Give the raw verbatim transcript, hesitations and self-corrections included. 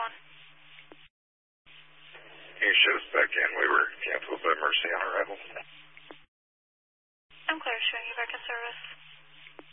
on? You showed us back in. We were canceled by Mercy on arrival. I'm clear, showing you back in service.